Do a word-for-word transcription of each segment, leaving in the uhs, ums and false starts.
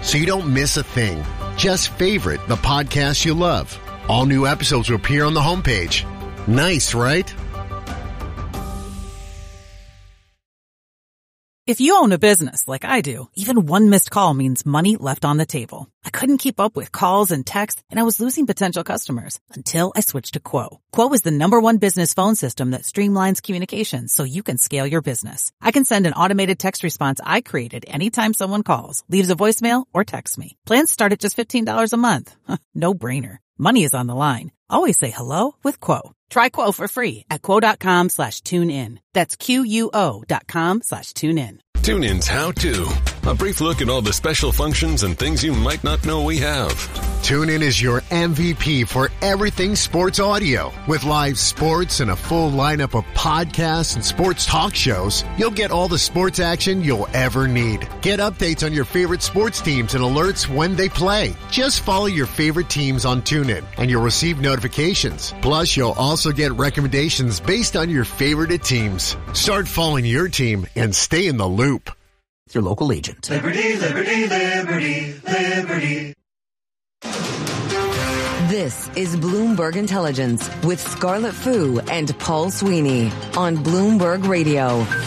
so you don't miss a thing. Just favorite the podcast you love. All new episodes will appear on the homepage. Nice, right? If you own a business like I do, even one missed call means money left on the table. I couldn't keep up with calls and texts, and I was losing potential customers until I switched to Quo. Quo is the number one business phone system that streamlines communications so you can scale your business. I can send an automated text response I created anytime someone calls, leaves a voicemail, or texts me. Plans start at just fifteen dollars a month. No brainer. Money is on the line. Always say hello with Quo. Try Quo for free at quo.com slash tune in. That's Q-U-O dot com slash tune in. TuneIn's How To. A brief look at all the special functions and things you might not know we have. TuneIn is your M V P for everything sports audio. With live sports and a full lineup of podcasts and sports talk shows, you'll get all the sports action you'll ever need. Get updates on your favorite sports teams and alerts when they play. Just follow your favorite teams on TuneIn and you'll receive notifications. Plus, you'll also get recommendations based on your favorite teams. Start following your team and stay in the loop. Your local agent. Liberty, liberty, liberty, liberty. This is Bloomberg Intelligence with Scarlett Fu and Paul Sweeney on Bloomberg Radio.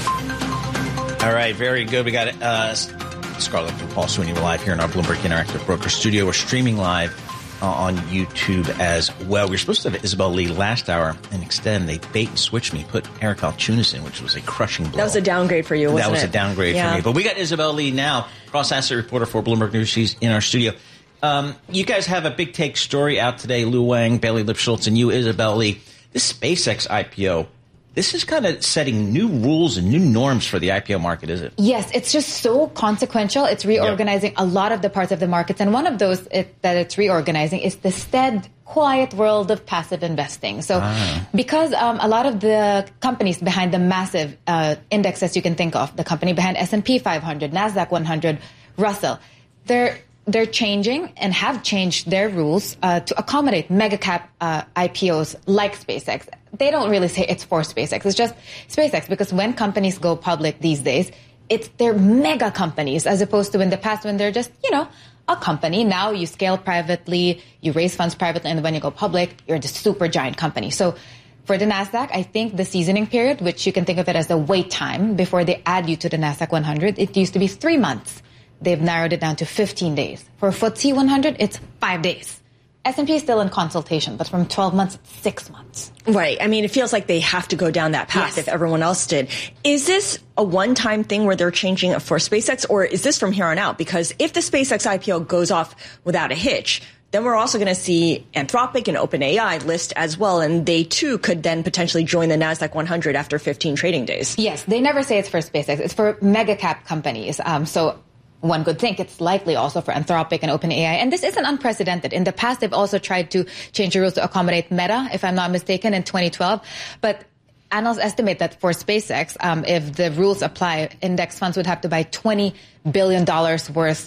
All right, very good. We got uh, Scarlett and Paul Sweeney. We're live here in our Bloomberg Interactive Broker Studio. We're streaming live uh, on YouTube as well. We were supposed to have Isabel Lee last hour and extend. They bait and switched me, put Eric Alchunas in, which was a crushing blow. That was a downgrade for you, wasn't it? That was it? a downgrade yeah. for me. But we got Isabel Lee now, cross-asset reporter for Bloomberg News. She's in our studio. Um, you guys have a big take story out today. Lou Wang, Bailey Lipschultz, and you, Isabel Lee. This SpaceX I P O, this is kind of setting new rules and new norms for the I P O market, is it? Yes, it's just so consequential. It's reorganizing yep. a lot of the parts of the markets. And one of those it, that it's reorganizing is the stead quiet world of passive investing. So ah. because um, a lot of the companies behind the massive uh, indexes you can think of, the company behind S and P five hundred, NASDAQ one hundred, Russell, they're They're changing and have changed their rules uh, to accommodate mega cap uh, I P Os like SpaceX. They don't really say it's for SpaceX. It's just SpaceX because when companies go public these days, it's they're mega companies as opposed to in the past when they're just, you know, a company. Now you scale privately, you raise funds privately, and when you go public, you're the super giant company. So for the NASDAQ, I think the seasoning period, which you can think of it as the wait time before they add you to the NASDAQ one hundred, it used to be three months. They've narrowed it down to fifteen days. For F T S E one hundred, it's five days. S and P is still in consultation, but from twelve months, it's six months. Right. I mean, it feels like they have to go down that path yes. if everyone else did. Is this a one-time thing where they're changing it for SpaceX, or is this from here on out? Because if the SpaceX I P O goes off without a hitch, then we're also going to see Anthropic and OpenAI list as well, and they too could then potentially join the NASDAQ one hundred after fifteen trading days. Yes, they never say it's for SpaceX. It's for mega cap companies. Um, so one could think it's likely also for Anthropic and OpenAI. And this isn't unprecedented. In the past, they've also tried to change the rules to accommodate Meta, if I'm not mistaken, in twenty twelve. But analysts estimate that for SpaceX, um, if the rules apply, index funds would have to buy twenty billion dollars worth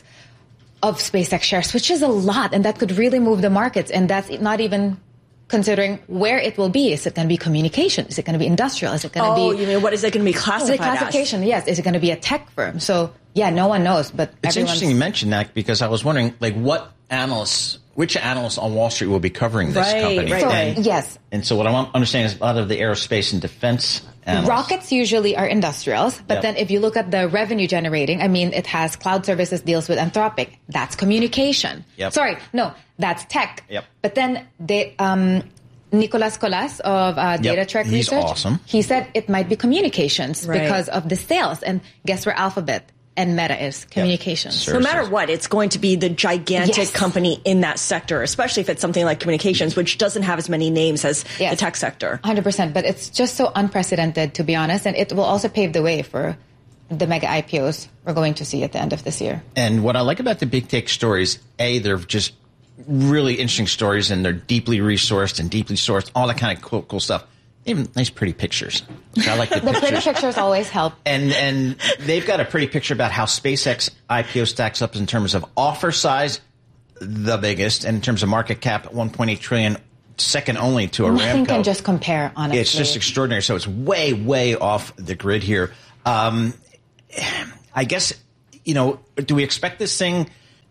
of SpaceX shares, which is a lot. And that could really move the markets. And that's not even considering where it will be. Is it going to be communication? Is it going to be industrial? Is it going to oh, be... Oh, you mean, what is it going to be classified as? Classification, yes. Is it going to be a tech firm? So, yeah, no one knows, but it's interesting you mentioned that because I was wondering, like, what analysts, which analysts on Wall Street will be covering this right, company? Right, so, and, yes. And so what I'm understanding is a lot of the aerospace and defense analysts. Rockets usually are industrials, but yep. then if you look at the revenue generating, I mean, it has cloud services deals with Anthropic. That's communication. Yep. Sorry, no, that's tech. Yep. But then they... um Nicolas Colas of uh, Data yep, Trek he's Research, awesome. He said it might be communications right. because of the sales. And guess where Alphabet and Meta is? Communications. Yep. No matter what, it's going to be the gigantic yes. company in that sector, especially if it's something like communications, which doesn't have as many names as yes. the tech sector. one hundred percent. But it's just so unprecedented, to be honest. And it will also pave the way for the mega I P Os we're going to see at the end of this year. And what I like about the big tech stories, A, they're just really interesting stories, and they're deeply resourced and deeply sourced, all that kind of cool, cool stuff. Even nice, pretty pictures. I like the, the pictures. pretty pictures always help. And and they've got a pretty picture about how SpaceX I P O stacks up in terms of offer size, the biggest, and in terms of market cap, one point eight trillion dollars, second only to Aramco. Nothing can just compare, honestly. It's just extraordinary. So it's way, way off the grid here. Um, I guess, you know, do we expect this thing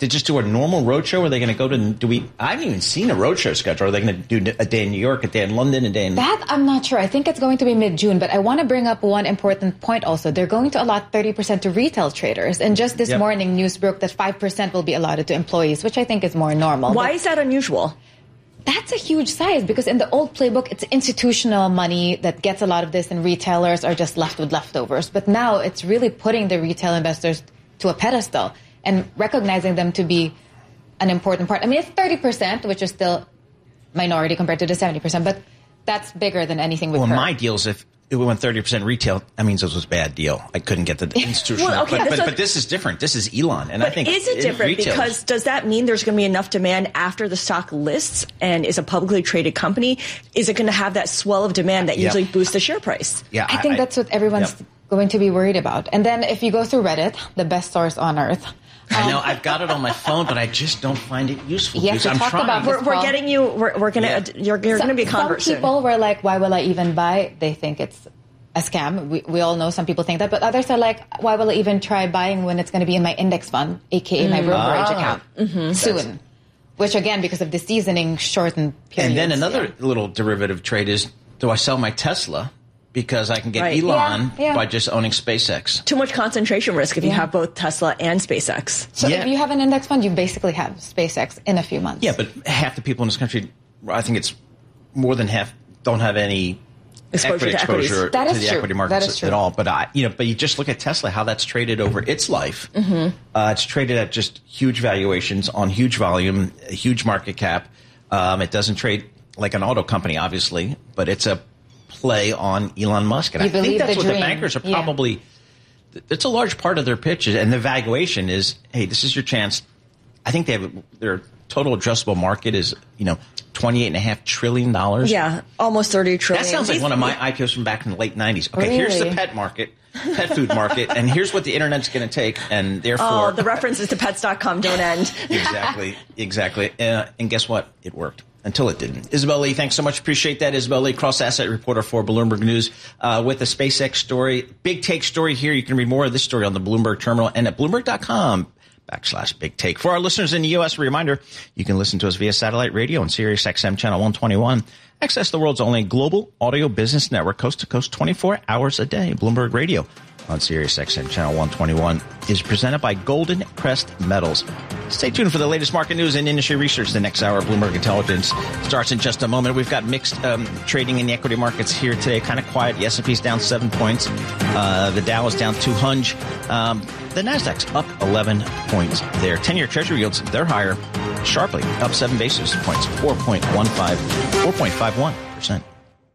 to just do a normal roadshow? Are they going to go to, do we, I haven't even seen a roadshow schedule. Are they going to do a day in New York, a day in London, a day in... That, I'm not sure. I think it's going to be mid-June, but I want to bring up one important point also. They're going to allot thirty percent to retail traders. And just this yep. morning, news broke that five percent will be allotted to employees, which I think is more normal. Why but is that unusual? That's a huge size because in the old playbook, it's institutional money that gets a lot of this and retailers are just left with leftovers. But now it's really putting the retail investors to a pedestal and recognizing them to be an important part. I mean, it's thirty percent, which is still minority compared to the seventy percent, but that's bigger than anything we've well, heard. Well, my deal is if it went thirty percent retail, that means this was a bad deal. I couldn't get the institutional. well, okay, but, but, so, but this is different. This is Elon. And but I think is it different? Retailers, because does that mean there's going to be enough demand after the stock lists and is a publicly traded company? Is it going to have that swell of demand that usually yep. boosts the share price? Yeah, I think I, that's what everyone's yep. going to be worried about. And then if you go through Reddit, the best source on earth, I know I've got it on my phone, but I just don't find it useful. Yes, I'm talk trying. about we're, we're getting you. We're, we're gonna. Yeah. You're, you're some, gonna be a convert Some people soon. were like, "Why will I even buy?" They think it's a scam. We, we all know some people think that, but others are like, "Why will I even try buying when it's going to be in my index fund, aka mm. my brokerage ah. account, mm-hmm. soon?" That's, Which again, because of the seasoning shortened periods. And then another yeah. little derivative trade is: do I sell my Tesla? Because I can get right. Elon yeah, yeah. by just owning SpaceX. Too much concentration risk if yeah. you have both Tesla and SpaceX. So yeah. if you have an index fund, you basically have SpaceX in a few months. Yeah, but half the people in this country, I think it's more than half, don't have any exposure equity to exposure that to is the true. equity That markets is true. at all. But I, you know, but you just look at Tesla, how that's traded over its life. Mm-hmm. Uh, it's traded at just huge valuations on huge volume, a huge market cap. Um, it doesn't trade like an auto company, obviously, but it's a play on Elon Musk. And you I think that's the what dream. the bankers are probably, yeah. it's a large part of their pitch. And the valuation is, hey, this is your chance. I think they have their total addressable market is, you know, twenty-eight and a half trillion dollars. Yeah, almost thirty trillion. That sounds like one of my I P Os from back in the late nineties. Okay, really? Here's the pet market, pet food market, and here's what the internet's going to take, and therefore... Oh, the references to pets dot com don't end. Exactly, exactly. Uh, and guess what? It worked. Until it didn't. Isabel Lee, thanks so much. Appreciate that. Isabel Lee, cross-asset reporter for Bloomberg News, uh, with the SpaceX story. Big take story here. You can read more of this story on the Bloomberg terminal and at Bloomberg dot com backslash big take. For our listeners in the U S, a reminder, you can listen to us via satellite radio on Sirius X M channel one twenty-one. Access the world's only global audio business network, coast to coast, twenty-four hours a day. Bloomberg Radio on Sirius X M channel one twenty-one is presented by Golden Crest Metals. Stay tuned for the latest market news and industry research. The next hour of Bloomberg Intelligence starts in just a moment. We've got mixed um, trading in the equity markets here today. Kind of quiet. The S and P's down seven points. Uh, the Dow is down two hundred. Um, the Nasdaq's up eleven points there. ten-year Treasury yields, they're higher sharply, up seven basis points, four point one five, four point five one percent.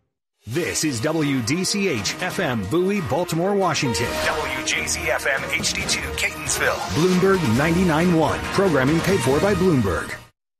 This is W D C H F M Bowie, Baltimore, Washington. W J Z F M H D two Catonsville. Bloomberg ninety-nine point one. Programming paid for by Bloomberg.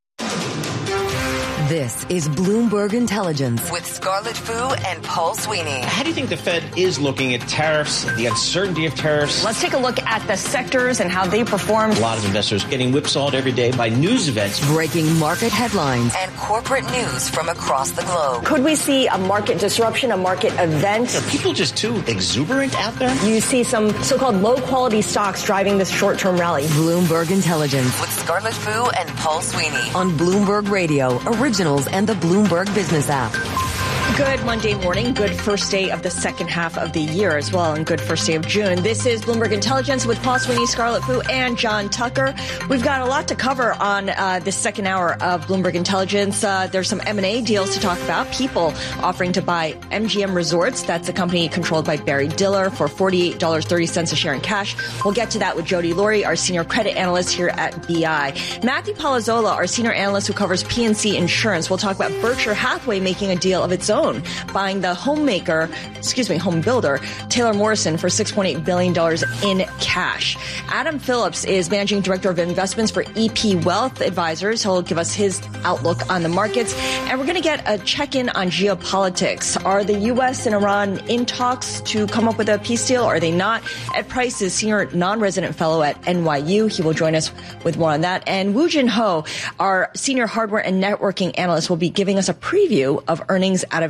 This is Bloomberg Intelligence with Scarlett Fu and Paul Sweeney. How do you think the Fed is looking at tariffs, the uncertainty of tariffs? Let's take a look at the sectors and how they performed. A lot of investors getting whipsawed every day by news events. Breaking market headlines and corporate news from across the globe. Could we see a market disruption, a market event? Are people just too exuberant out there? You see some so-called low-quality stocks driving this short-term rally. Bloomberg Intelligence with Scarlett Fu and Paul Sweeney on Bloomberg Radio, originals and the Bloomberg Business app. Good Monday morning, good first day of the second half of the year as well, and good first day of June. This is Bloomberg Intelligence with Paul Sweeney, Scarlett Fu, and John Tucker. We've got a lot to cover on uh, this second hour of Bloomberg Intelligence. Uh, there's some M and A deals to talk about. People offering to buy M G M Resorts. That's a company controlled by Barry Diller for forty-eight dollars and thirty cents a share in cash. We'll get to that with Jody Laurie, our senior credit analyst here at B I. Matthew Palazzola, our senior analyst who covers P and C Insurance. We'll talk about Berkshire Hathaway making a deal of its own, buying the homemaker, excuse me, home builder, Taylor Morrison for six point eight billion dollars in cash. Adam Phillips is Managing Director of Investments for E P Wealth Advisors. He'll give us his outlook on the markets. And we're going to get a check-in on geopolitics. Are the U S and Iran in talks to come up with a peace deal? Or are they not? Ed Price is Senior Non-Resident Fellow at N Y U. He will join us with more on that. And Woo Jin Ho, our Senior Hardware and Networking Analyst, will be giving us a preview of earnings out of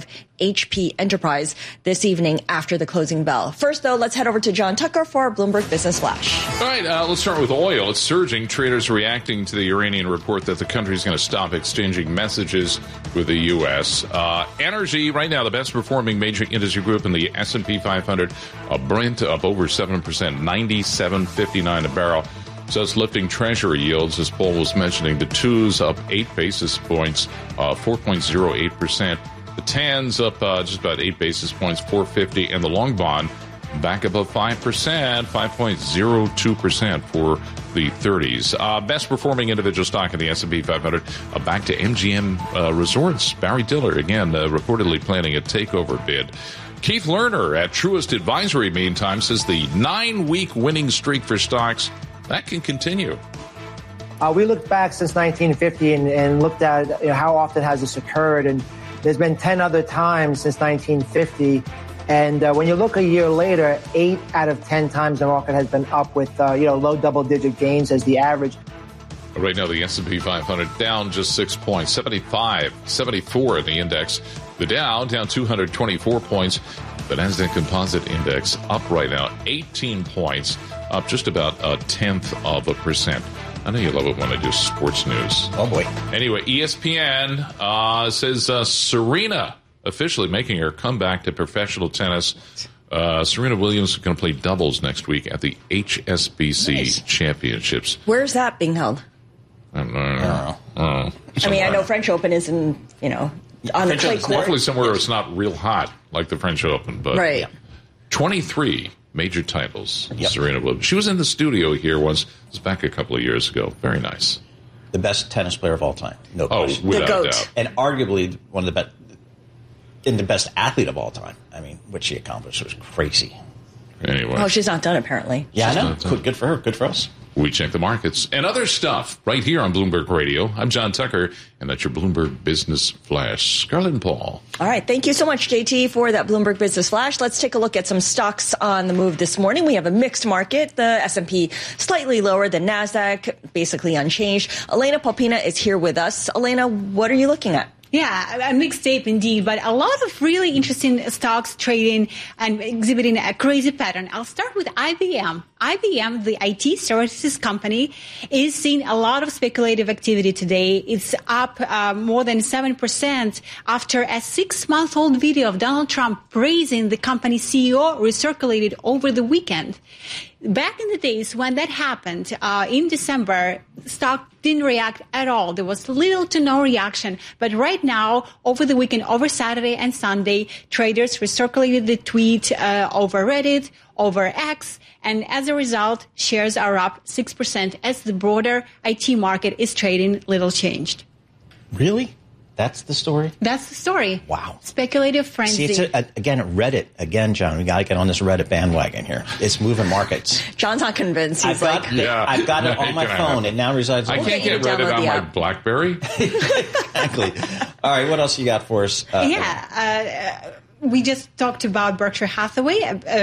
H P Enterprise this evening after the closing bell. First, though, let's head over to John Tucker for our Bloomberg Business Flash. All right, uh, let's start with oil. It's surging. Traders reacting to the Iranian report that the country is going to stop exchanging messages with the U S. Uh, energy, right now, the best performing major industry group in the S and P five hundred. Uh, Brent up over seven percent, ninety-seven fifty-nine a barrel. So it's lifting Treasury yields, as Paul was mentioning. The twos up eight basis points, uh, four point oh eight percent. The tens up uh, just about eight basis points, four fifty. And the long bond back above five percent, five point oh two percent for the thirties. Uh, best performing individual stock in the S and P five hundred, uh, back to M G M uh, Resorts. Barry Diller, again, uh, reportedly planning a takeover bid. Keith Lerner at Truist Advisory, meantime, says the nine-week winning streak for stocks, that can continue. Uh, we looked back since nineteen fifty and, and looked at you know, how often has this occurred, and there's been ten other times since nineteen fifty. And uh, when you look a year later, eight out of ten times the market has been up with uh, you know low double-digit gains as the average. Right now, the S and P five hundred down just six points, seventy-five, seventy-four in the index. The Dow down two hundred twenty-four points. The Nasdaq Composite Index up right now, eighteen points, up just about a tenth of a percent. I know you love it when I do sports news. Oh, boy. Anyway, E S P N uh, says uh, Serena officially making her comeback to professional tennis. Uh, Serena Williams is going to play doubles next week at the H S B C nice. Championships. Where's that being held? I don't know. I don't know. I, don't know. I mean, I know French Open is in, you know, on French the clay court. Hopefully somewhere it's not real hot like the French Open. But right. twenty-three major titles. Yep. Serena Williams. She was in the studio here once. It was back a couple of years ago. Very nice. The best tennis player of all time. No oh, question. without the GOAT. doubt. And arguably one of the best, and the best athlete of all time. I mean, what she accomplished was crazy. Anyway. Well, she's not done, apparently. Yeah, she's I know. Good, good for her. Good for us. We check the markets and other stuff right here on Bloomberg Radio. I'm John Tucker, and that's your Bloomberg Business Flash. Scarlett and Paul. All right. Thank you so much, J T, for that Bloomberg Business Flash. Let's take a look at some stocks on the move this morning. We have a mixed market. The S and P slightly lower than NASDAQ, basically unchanged. Elena Popina is here with us. Elena, what are you looking at? Yeah, a mixed tape indeed, but a lot of really interesting stocks trading and exhibiting a crazy pattern. I'll start with I B M. I B M, the I T services company, is seeing a lot of speculative activity today. It's up uh, more than seven percent after a six-month-old video of Donald Trump praising the company's C E O recirculated over the weekend. Back in the days when that happened, uh, in December, stock didn't react at all. There was little to no reaction. But right now, over the weekend, over Saturday and Sunday, traders recirculated the tweet uh, over Reddit, over X, and as a result, shares are up six percent as the broader I T market is trading little changed. Really? That's the story? That's the story. Wow. Speculative frenzy. See, it's a, again, Reddit. Again, John, we got to get on this Reddit bandwagon here. It's moving markets. John's not convinced. He's I've got, like, yeah. I've got it on my phone. It now resides on I can't get Reddit on my BlackBerry. Exactly. All right, what else you got for us? Uh, yeah. Uh, we just talked about Berkshire Hathaway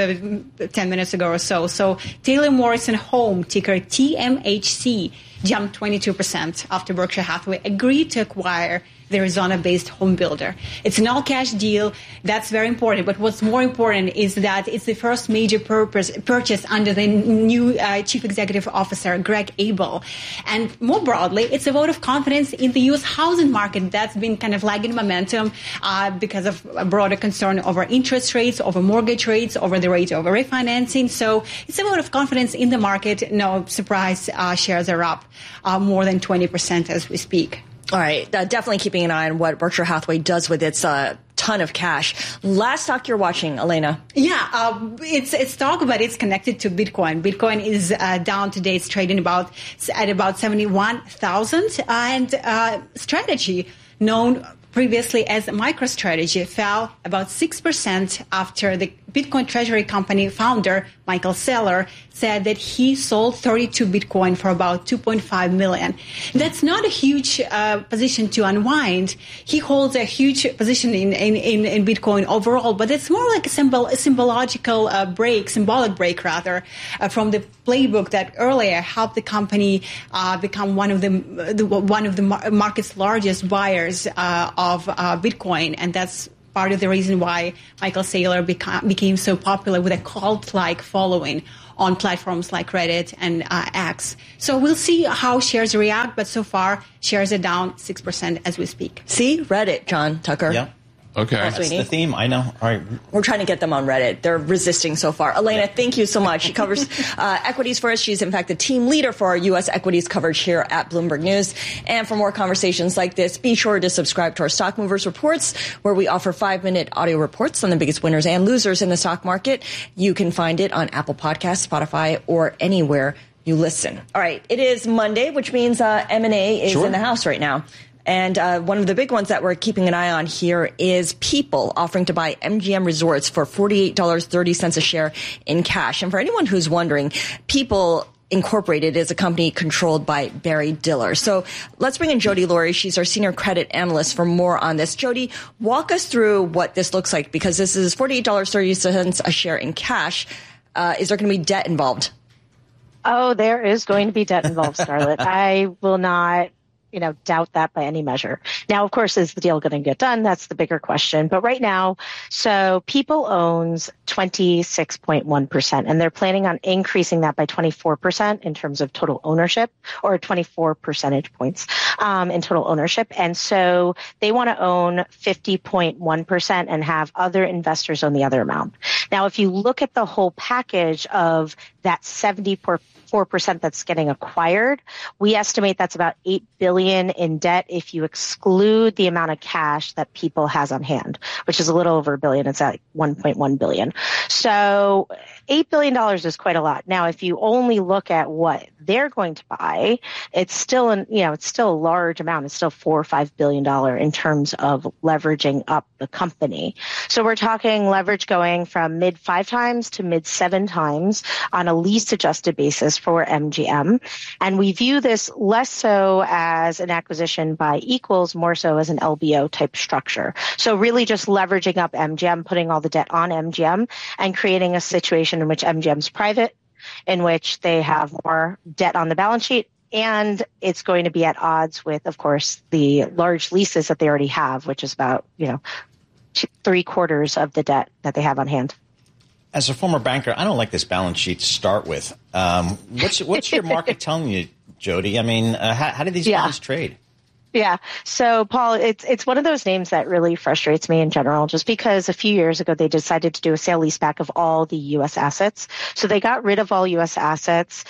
uh, ten minutes ago or so. So Taylor Morrison Home, ticker T M H C, jumped twenty-two percent after Berkshire Hathaway agreed to acquire the Arizona-based home builder. It's an all-cash deal. That's very important. But what's more important is that it's the first major purpose, purchase under the new uh, Chief Executive Officer, Greg Abel. And more broadly, it's a vote of confidence in the U S housing market that's been kind of lagging momentum uh, because of a broader concern over interest rates, over mortgage rates, over the rate of refinancing. So it's a vote of confidence in the market. No surprise, uh, shares are up uh, more than twenty percent as we speak. All right. Uh, definitely keeping an eye on what Berkshire Hathaway does with its uh, ton of cash. Last stock you're watching, Elena. Yeah, uh, it's it's stock, but it's connected to Bitcoin. Bitcoin is uh, down today. It's trading about at about seventy-one thousand. And uh, Strategy, known previously as MicroStrategy, fell about six percent after the Bitcoin treasury company founder, Michael Saylor, said that he sold thirty-two Bitcoin for about two point five million. That's not a huge uh, position to unwind. He holds a huge position in, in, in, in Bitcoin overall, but it's more like a, symbol, a symbological uh, break, symbolic break rather, uh, from the playbook that earlier helped the company uh, become one of the, the one of the mar- market's largest buyers uh, of uh, Bitcoin, and that's part of the reason why Michael Saylor beca- became so popular with a cult-like following on platforms like Reddit and uh, X. So we'll see how shares react, but so far shares are down six percent as we speak. See? Reddit, John Tucker. Yeah. Okay. That's the theme. I know. All right. We're trying to get them on Reddit. They're resisting so far. Elena, thank you so much. She covers uh, equities for us. She's, in fact, the team leader for our U S equities coverage here at Bloomberg News. And for more conversations like this, be sure to subscribe to our Stock Movers Reports, where we offer five-minute audio reports on the biggest winners and losers in the stock market. You can find it on Apple Podcasts, Spotify, or anywhere you listen. All right. It is Monday, which means uh, M and A is Sure. in the house right now. And uh, one of the big ones that we're keeping an eye on here is People offering to buy M G M Resorts for forty-eight dollars and thirty cents a share in cash. And for anyone who's wondering, People Incorporated is a company controlled by Barry Diller. So let's bring in Jody Laurie. She's our senior credit analyst for more on this. Jody, walk us through what this looks like, because this is forty-eight dollars and thirty cents a share in cash. Uh, is there going to be debt involved? Oh, there is going to be debt involved, Scarlett. I will not, you know, doubt that by any measure. Now, of course, is the deal going to get done? That's the bigger question. But right now, so People owns twenty-six point one percent, and they're planning on increasing that by twenty-four percent in terms of total ownership, or twenty-four percentage points um, in total ownership. And so they want to own fifty point one percent and have other investors own the other amount. Now, if you look at the whole package of that seventy-four percent that's getting acquired, we estimate that's about eight billion dollars in debt if you exclude the amount of cash that People has on hand, which is a little over a billion. It's at one point one billion dollars. So eight billion dollars is quite a lot. Now, if you only look at what they're going to buy, it's still an, you know, it's still a large amount. It's still four or five billion dollars in terms of leveraging up the company. So we're talking leverage going from mid five times to mid seven times on a least adjusted basis for M G M. And we view this less so as an acquisition by equals, more so as an L B O type structure. So really just leveraging up M G M, putting all the debt on M G M, and creating a situation in which M G M's private, in which they have more debt on the balance sheet. And it's going to be at odds with, of course, the large leases that they already have, which is about, you know, three quarters of the debt that they have on hand. As a former banker, I don't like this balance sheet to start with. Um, what's what's your market telling you, Jody? I mean, uh, how, how do these yeah. bonds trade? Yeah. So, Paul, it's it's one of those names that really frustrates me in general, just because a few years ago they decided to do a sale leaseback of all the U S assets. So they got rid of all U S assets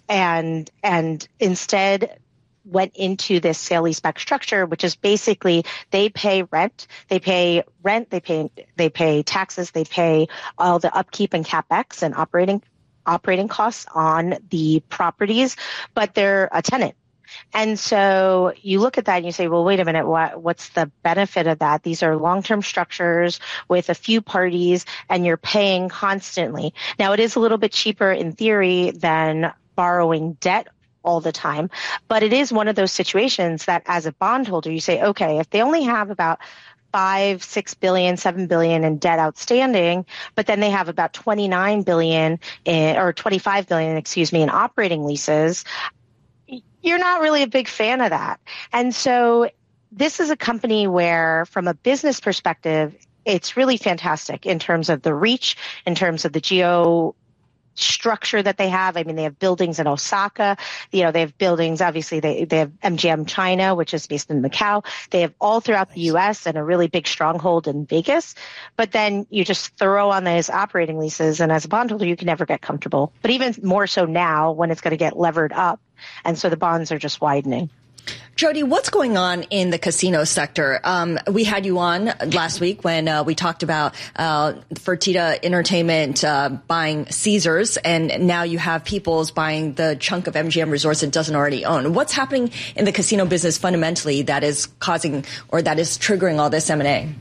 and and instead went into this sale leaseback structure, which is basically they pay rent, they pay rent, they pay they pay taxes, they pay all the upkeep and capex and operating operating costs on the properties, but they're a tenant. And so you look at that and you say, well, wait a minute, what, what's the benefit of that? These are long-term structures with a few parties and you're paying constantly. Now, it is a little bit cheaper in theory than borrowing debt all the time, but it is one of those situations that as a bondholder, you say, okay, if they only have about five, six billion, seven billion in debt outstanding, but then they have about twenty-nine billion in, or twenty-five billion, excuse me, in operating leases, you're not really a big fan of that. And so this is a company where, from a business perspective, it's really fantastic in terms of the reach, in terms of the geo structure that they have. I mean, they have buildings in Osaka. You know, they have buildings, obviously, they, they have M G M China, which is based in Macau. They have all throughout the U S and a really big stronghold in Vegas. But then you just throw on those operating leases, and as a bondholder, you can never get comfortable. But even more so now when it's going to get levered up. And so the bonds are just widening. Jody, what's going on in the casino sector? Um, we had you on last week when uh, we talked about uh, Fertitta Entertainment uh, buying Caesars, and now you have People's buying the chunk of M G M Resorts it doesn't already own. What's happening in the casino business fundamentally that is causing or that is triggering all this M and A?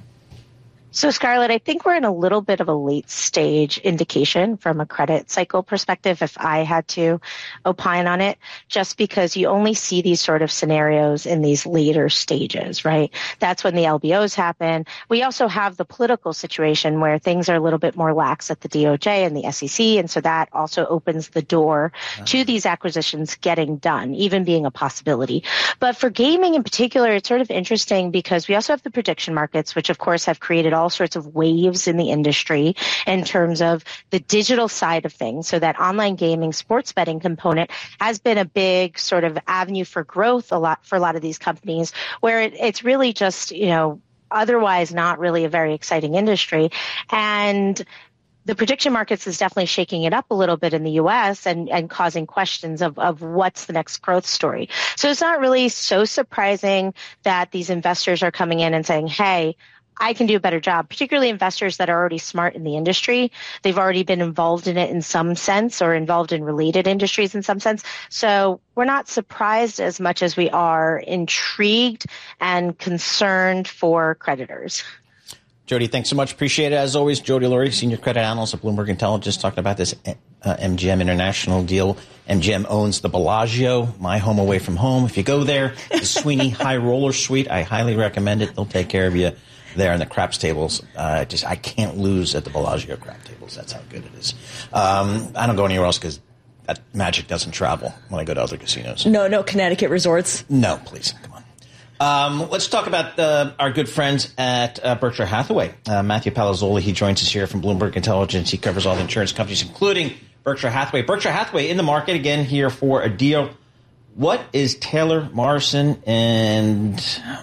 So, Scarlett, I think we're in a little bit of a late stage indication from a credit cycle perspective, if I had to opine on it, just because you only see these sort of scenarios in these later stages, right? That's when the L B Os happen. We also have the political situation where things are a little bit more lax at the D O J and the S E C, and so that also opens the door uh-huh. to these acquisitions getting done, even being a possibility. But for gaming in particular, it's sort of interesting because we also have the prediction markets, which of course have created all all sorts of waves in the industry in terms of the digital side of things. So that online gaming, sports betting component has been a big sort of avenue for growth a lot for a lot of these companies, where it, it's really just, you know, otherwise not really a very exciting industry. And the prediction markets is definitely shaking it up a little bit in the U S and, and causing questions of, of what's the next growth story. So it's not really so surprising that these investors are coming in and saying, hey, I can do a better job, particularly investors that are already smart in the industry. They've already been involved in it in some sense or involved in related industries in some sense. So we're not surprised as much as we are intrigued and concerned for creditors. Jody, thanks so much. Appreciate it. As always, Jody Laurie, Senior Credit Analyst at Bloomberg Intelligence, talking about this uh, M G M International deal. M G M owns the Bellagio, my home away from home. If you go there, the Sweeney High Roller Suite, I highly recommend it. They'll take care of you there in the craps tables. Uh, just I can't lose at the Bellagio crap tables. That's how good it is. Um, I don't go anywhere else because that magic doesn't travel when I go to other casinos. No, no Connecticut resorts? No, please. Come on. Um, let's talk about uh, our good friends at uh, Berkshire Hathaway. Uh, Matthew Palazzoli, he joins us here from Bloomberg Intelligence. He covers all the insurance companies, including Berkshire Hathaway. Berkshire Hathaway in the market again here for a deal. What is Taylor Morrison, and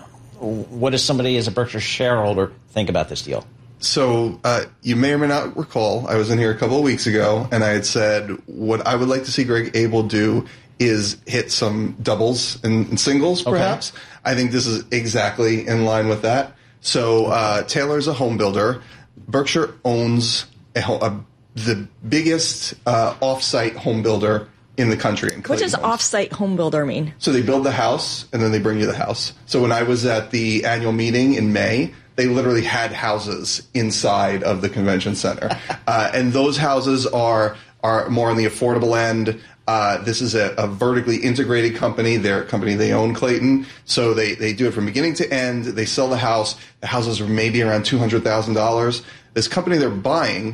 what does somebody as a Berkshire shareholder think about this deal? So uh, you may or may not recall, I was in here a couple of weeks ago, and I had said what I would like to see Greg Abel do is hit some doubles and, and singles, perhaps. Okay. I think this is exactly in line with that. So uh, Taylor's a home builder. Berkshire owns a, a, the biggest uh, off-site home builder in the country. In what does off-site home builder mean? So they build the house, and then they bring you the house. So when I was at the annual meeting in May, they literally had houses inside of the convention center. uh, and those houses are are more on the affordable end. Uh, this is a, a vertically integrated company. They're a company, they own Clayton. So they, they do it from beginning to end. They sell the house. The houses are maybe around two hundred thousand dollars. This company they're buying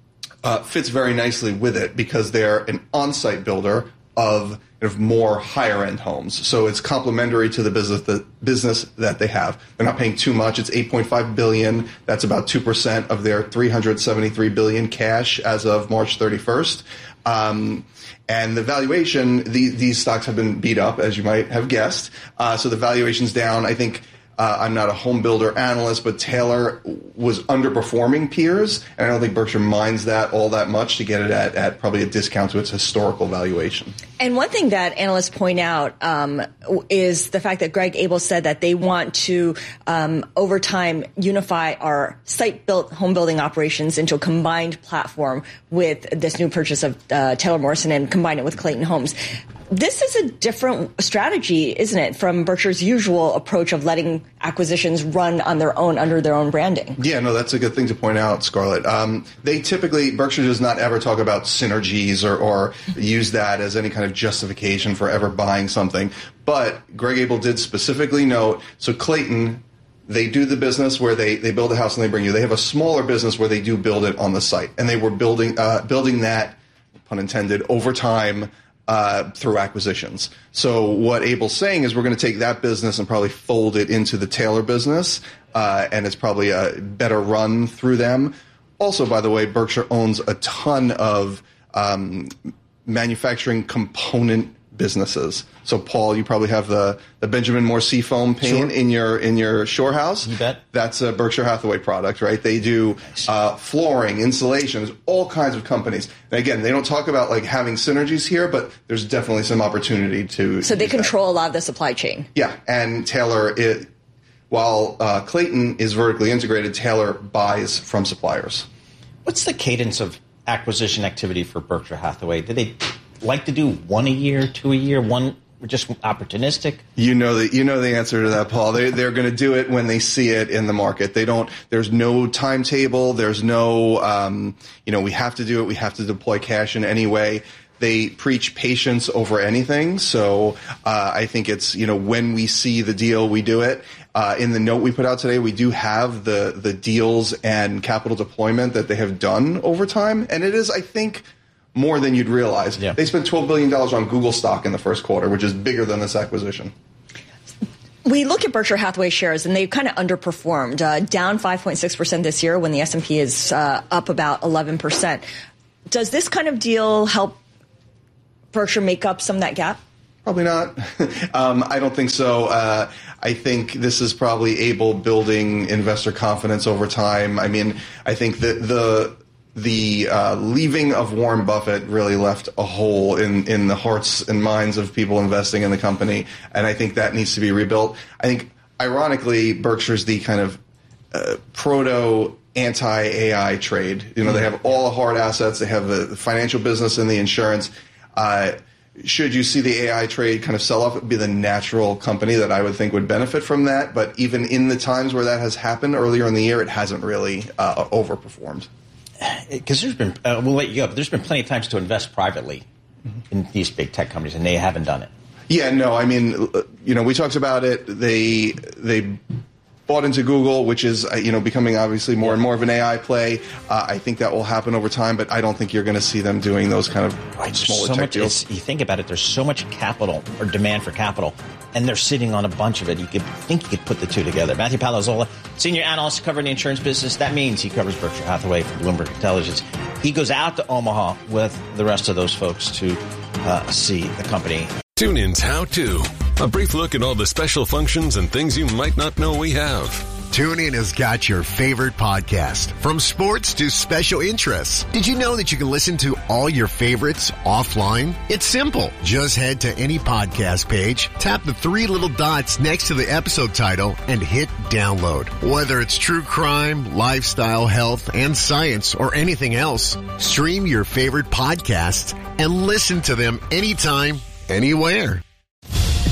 uh, fits very nicely with it because they're an on-site builder of, of more higher-end homes. So it's complementary to the business the business that they have. They're not paying too much. It's eight point five billion dollars. That's about two percent of their three hundred seventy-three billion dollars cash as of March thirty-first. Um, and the valuation, the, these stocks have been beat up, as you might have guessed. Uh, so the valuation's down. I think uh, I'm not a home builder analyst, but Taylor was underperforming peers, and I don't think Berkshire minds that all that much to get it at, at probably a discount to its historical valuation. And one thing that analysts point out um, is the fact that Greg Abel said that they want to, um, over time, unify our site-built home building operations into a combined platform with this new purchase of uh, Taylor Morrison and combine it with Clayton Homes. This is a different strategy, isn't it, from Berkshire's usual approach of letting acquisitions run on their own under their own branding? Yeah, no, that's a good thing to point out, Scarlett. Um, they typically, Berkshire does not ever talk about synergies or, or use that as any kind of justification for ever buying something. But Greg Abel did specifically note, so Clayton, they do the business where they, they build a house and they bring you. They have a smaller business where they do build it on the site. And they were building uh, building that, pun intended, over time, Uh, through acquisitions. So what Abel's saying is we're going to take that business and probably fold it into the Taylor business, uh, and it's probably a better run through them. Also, by the way, Berkshire owns a ton of um, manufacturing component businesses. So, Paul, you probably have the, the Benjamin Moore Seafoam paint sure. in your in your shore house. You bet. That's a Berkshire Hathaway product, right? They do uh, flooring, insulations, all kinds of companies. And again, they don't talk about like having synergies here, but there's definitely some opportunity to. So they control that. a lot of the supply chain. Yeah, and Taylor, it, while uh, Clayton is vertically integrated, Taylor buys from suppliers. What's the cadence of acquisition activity for Berkshire Hathaway? Do they like to do one a year, two a year, one just opportunistic? You know the you know the answer to that, Paul. They they're going to do it when they see it in the market. They don't. There's no timetable. There's no um, you know we have to do it. We have to deploy cash in any way. They preach patience over anything. So uh, I think it's you know when we see the deal, we do it. Uh, in the note we put out today, we do have the the deals and capital deployment that they have done over time, and it is I think. More than you'd realize. Yeah. They spent twelve billion dollars on Google stock in the first quarter, which is bigger than this acquisition. we look at Berkshire Hathaway shares, and they've kind of underperformed, uh, down five point six percent this year when the S and P is uh, up about eleven percent. Does this kind of deal help Berkshire make up some of that gap? Probably not. um, I don't think so. Uh, I think this is probably able building investor confidence over time. I mean, I think that the the uh, leaving of Warren Buffett really left a hole in, in the hearts and minds of people investing in the company, and I think that needs to be rebuilt. I think, ironically, Berkshire's the kind of uh, proto anti-A I trade. You know, they have all the hard assets. They have the financial business and the insurance. Uh, should you see the A I trade kind of sell off, it would be the natural company that I would think would benefit from that. But even in the times where that has happened earlier in the year, it hasn't really uh, overperformed. Because there's been, uh, we'll let you go, but there's been plenty of times to invest privately mm-hmm. in these big tech companies, and they haven't done it. Yeah, no, I mean, you know, we talked about it. They they bought into Google, which is, uh, you know, becoming obviously more yeah. and more of an A I play. Uh, I think that will happen over time, but I don't think you're going to see them doing those kind of right, smaller so tech much, deals. You think about it, there's so much capital or demand for capital, and they're sitting on a bunch of it. You could think you could put the two together. Matthew Palazzolo, senior analyst covering the insurance business. That means he covers Berkshire Hathaway for Bloomberg Intelligence. He goes out to Omaha with the rest of those folks to uh, see the company. TuneIn's How To, a brief look at all the special functions and things you might not know we have. TuneIn has got your favorite podcast, from sports to special interests. Did you know that you can listen to all your favorites offline? It's simple. Just head to any podcast page, tap the three little dots next to the episode title, and hit download. Whether it's true crime, lifestyle, health, and science, or anything else, stream your favorite podcasts and listen to them anytime, anywhere.